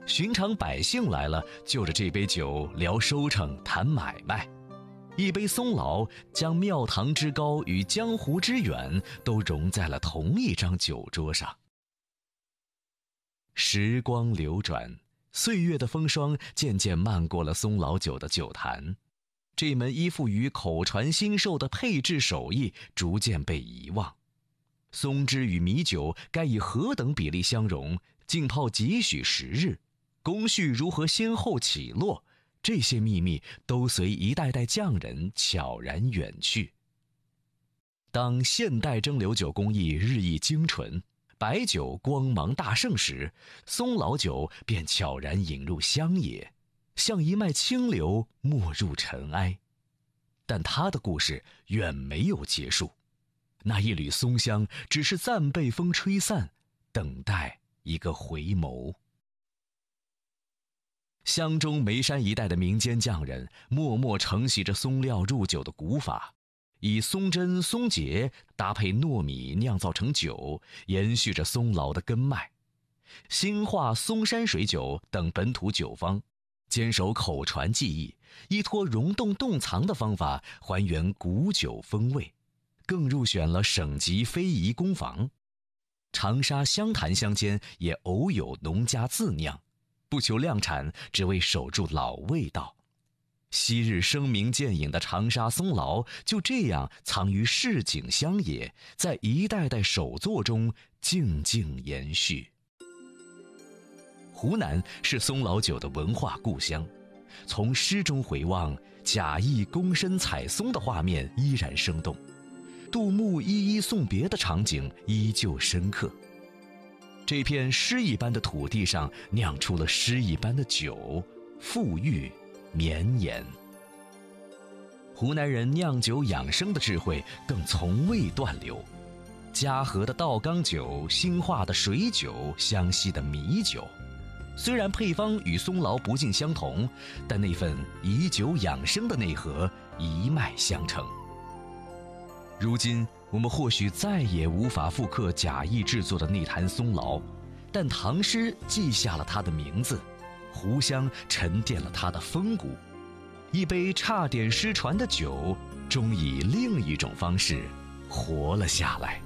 寻常百姓来了，就着这杯酒聊收成、谈买卖。一杯松老将庙堂之高与江湖之远都融在了同一张酒桌上。时光流转，岁月的风霜渐渐漫过了松老酒的酒坛，这门依附于口传心授的配制手艺逐渐被遗忘。松脂与米酒该以何等比例相融，浸泡几许时日，工序如何先后起落，这些秘密都随一代代匠人悄然远去。当现代蒸馏酒工艺日益精纯，白酒光芒大盛时，松老酒便悄然引入乡野，像一脉清流没入尘埃。但它的故事远没有结束，那一缕松香只是暂被风吹散，等待一个回眸。湘中眉山一带的民间匠人默默承袭着松料入酒的古法，以松针、松节搭配糯米酿造成酒，延续着松老的根脉。兴化、松山水酒等本土酒方，坚守口传技艺，依托溶洞冻藏的方法还原古酒风味，更入选了省级非遗工坊。长沙、湘潭乡间也偶有农家自酿，不求量产，只为守住老味道。昔日声名渐隐的长沙松老就这样藏于市井乡野，在一代代手作中静静延续。湖南是松老酒的文化故乡，从诗中回望，贾谊躬身采松的画面依然生动，杜牧一一送别的场景依旧深刻。这片诗一般的土地上酿出了诗一般的酒，馥郁绵延。湖南人酿酒养生的智慧更从未断流，嘉禾的稻缸酒、兴化的水酒、湘西的米酒，虽然配方与松老不尽相同，但那份以酒养生的内核一脉相承。如今我们或许再也无法复刻贾谊制作的那坛松老，但唐诗记下了他的名字，湖湘沉淀了他的风骨，一杯差点失传的酒终以另一种方式活了下来。